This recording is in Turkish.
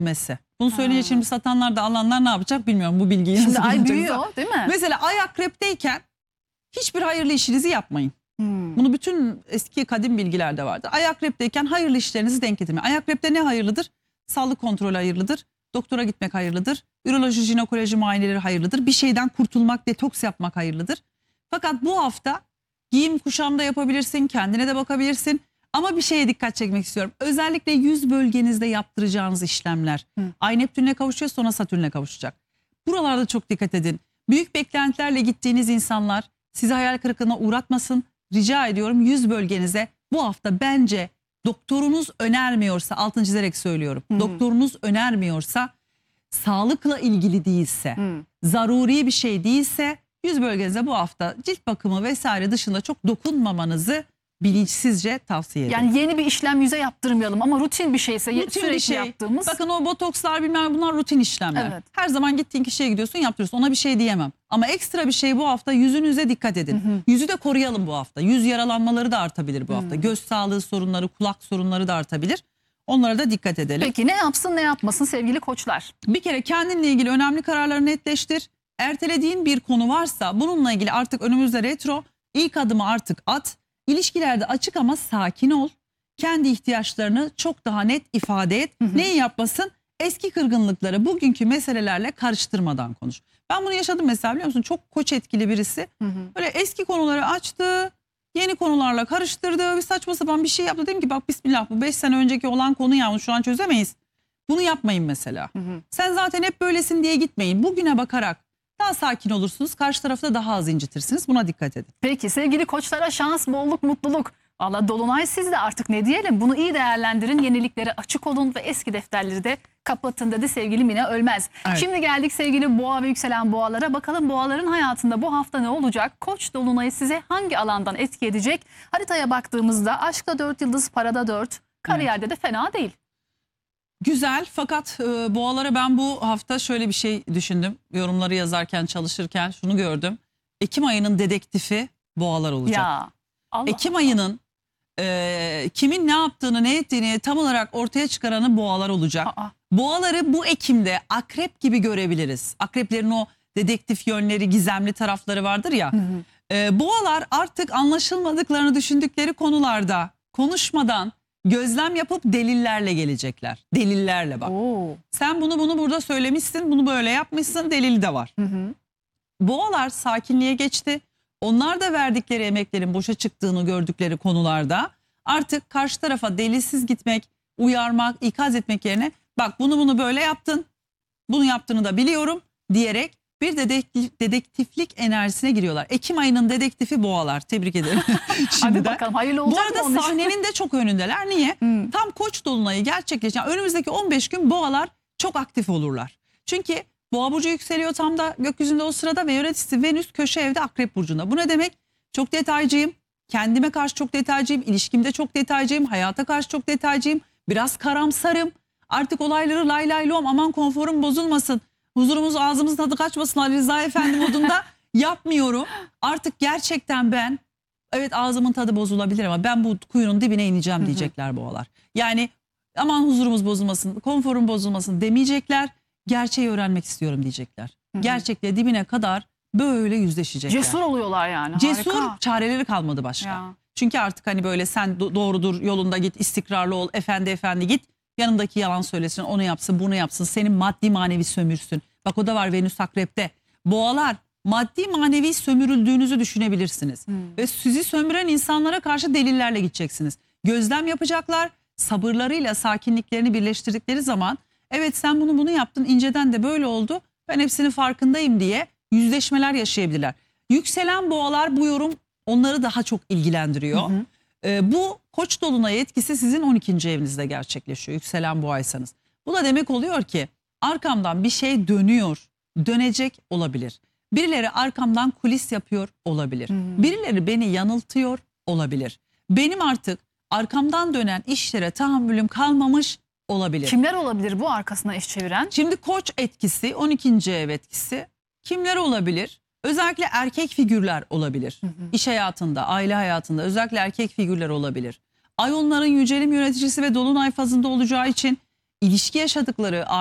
gitmesi. Bunu söyleyince şimdi satanlar da alanlar ne yapacak bilmiyorum bu bilgiyi. Şimdi nasıl ay bilecekse. büyüyor değil mi? Mesela ay akrepteyken hiçbir hayırlı işinizi yapmayın. Bunu bütün eski kadim bilgilerde vardı. Ay akrepteyken hayırlı işlerinizi denk getirmeyin. Ay akrepte ne hayırlıdır? Sağlık kontrolü hayırlıdır. Doktora gitmek hayırlıdır. Üroloji, jinekoloji muayeneleri hayırlıdır. Bir şeyden kurtulmak, detoks yapmak hayırlıdır. Fakat bu hafta giyim kuşamda yapabilirsin, kendine de bakabilirsin. Ama bir şeye dikkat çekmek istiyorum. Özellikle yüz bölgenizde yaptıracağınız işlemler. Ay Neptün'le kavuşuyor, sonra Satürn'le kavuşacak. Buralarda çok dikkat edin. Büyük beklentilerle gittiğiniz insanlar sizi hayal kırıklığına uğratmasın. Rica ediyorum yüz bölgenize bu hafta bence doktorunuz önermiyorsa, altını çizerek söylüyorum. Doktorunuz önermiyorsa, sağlıkla ilgili değilse, zaruri bir şey değilse yüz bölgenize bu hafta cilt bakımı vesaire dışında çok dokunmamanızı bilinçsizce tavsiye ederim. Yani yeni bir işlem yüze yaptırmayalım ama rutin bir şeyse Rutin sürekli bir şey. yaptığımız. Bakın o botokslar bilmem bunlar rutin işlemler. Evet. Her zaman gittiğin kişiye gidiyorsun yaptırıyorsun, ona bir şey diyemem. Ama ekstra bir şey bu hafta yüzünüze dikkat edin. Yüzü de koruyalım bu hafta. Yüz yaralanmaları da artabilir bu hafta. Göz sağlığı sorunları, kulak sorunları da artabilir. Onlara da dikkat edelim. Peki ne yapsın ne yapmasın sevgili koçlar? Bir kere kendinle ilgili önemli kararları netleştir. Ertelediğin bir konu varsa bununla ilgili artık önümüzde retro, ilk adımı artık at. İlişkilerde açık ama sakin ol. Kendi ihtiyaçlarını çok daha net ifade et. Neyi yapmasın? Eski kırgınlıkları bugünkü meselelerle karıştırmadan konuş. Ben bunu yaşadım mesela, biliyor musun? Çok koç etkili birisi. Böyle eski konuları açtı. Yeni konularla karıştırdı. Bir saçma sapan bir şey yaptı. Dedim ki bak bismillah, bu 5 sene önceki olan konu ya, şu an çözemeyiz. Bunu yapmayın mesela. Sen zaten hep böylesin diye gitmeyin. Bugüne bakarak daha sakin olursunuz. Karşı tarafı da daha az incitirsiniz. Buna dikkat edin. Peki sevgili koçlara şans, bolluk, mutluluk. Valla dolunay sizde, artık ne diyelim. Bunu iyi değerlendirin, yeniliklere açık olun ve eski defterleri de kapatın dedi sevgili Mine Ölmez. Evet. Şimdi geldik sevgili boğa ve yükselen boğalara. Bakalım boğaların hayatında bu hafta ne olacak? Koç dolunayı size hangi alandan etki edecek? Haritaya baktığımızda aşkta 4 yıldız, parada 4, kariyerde de fena değil. Güzel, fakat boğalara ben bu hafta şöyle bir şey düşündüm. Yorumları yazarken, çalışırken şunu gördüm. Ekim ayının dedektifi boğalar olacak. Ya Allah Ekim Allah. ayının kimin ne yaptığını, ne ettiğini tam olarak ortaya çıkaranı boğalar olacak. Boğaları bu Ekim'de akrep gibi görebiliriz. Akreplerin o dedektif yönleri, gizemli tarafları vardır ya. Boğalar artık anlaşılmadıklarını düşündükleri konularda konuşmadan gözlem yapıp delillerle gelecekler. Delillerle bak. Oo. Sen bunu burada söylemişsin, bunu böyle yapmışsın, delili de var. Boğalar sakinliğe geçti. Onlar da verdikleri emeklerin boşa çıktığını gördükleri konularda artık karşı tarafa delilsiz gitmek, uyarmak, ikaz etmek yerine bak bunu böyle yaptın, bunu yaptığını da biliyorum diyerek bir dedektiflik enerjisine giriyorlar. Ekim ayının dedektifi boğalar. Tebrik ederim. Hadi bakalım hayırlı olacak Bu mı arada onun için? sahnenin de çok önündeler. Niye? Tam Koç dolunayı gerçekleşen önümüzdeki 15 gün boğalar çok aktif olurlar. Çünkü Boğa burcu yükseliyor tam da gökyüzünde o sırada ve yöneticisi Venüs köşe evde Akrep burcunda. Bu ne demek? Çok detaycıyım. Kendime karşı çok detaycıyım. İlişkimde çok detaycıyım. Hayata karşı çok detaycıyım. Biraz karamsarım. Artık olayları lay lay lom, aman konforum bozulmasın, huzurumuz ağzımızın tadı kaçmasın Ali Rıza Efendi modunda yapmıyorum. Artık gerçekten ben, evet ağzımın tadı bozulabilir ama ben bu kuyunun dibine ineceğim diyecekler boğalar. Yani aman huzurumuz bozulmasın, konforum bozulmasın demeyecekler. Gerçeği öğrenmek istiyorum diyecekler. Gerçekle dibine kadar böyle yüzleşecekler. Cesur oluyorlar yani. Cesur, Harika. çareleri kalmadı başka. Ya. Çünkü artık hani böyle sen doğrudur, yolunda git, istikrarlı ol, efendi git. Yanındaki yalan söylesin, onu yapsın, bunu yapsın. Senin maddi manevi sömürsün. Bak o da var Venüs Akrep'te. Boğalar, maddi manevi sömürüldüğünüzü düşünebilirsiniz. Ve sizi sömüren insanlara karşı delillerle gideceksiniz. Gözlem yapacaklar. Sabırlarıyla sakinliklerini birleştirdikleri zaman evet sen bunu yaptın, inceden de böyle oldu, ben hepsinin farkındayım diye yüzleşmeler yaşayabilirler. Yükselen boğalar, bu yorum onları daha çok ilgilendiriyor. Bu Koç dolunayı etkisi sizin 12. evinizde gerçekleşiyor yükselen boğaysanız. Bu da demek oluyor ki arkamdan bir şey dönüyor, dönecek olabilir. Birileri arkamdan kulis yapıyor olabilir. Birileri beni yanıltıyor olabilir. Benim artık arkamdan dönen işlere tahammülüm kalmamış olabilir. Kimler olabilir bu arkasına iş çeviren? Şimdi Koç etkisi, 12. ev etkisi kimler olabilir? Özellikle erkek figürler olabilir. İş hayatında, aile hayatında özellikle erkek figürler olabilir. Ay onların yücelim yöneticisi ve dolunay fazında olacağı için ilişki yaşadıkları,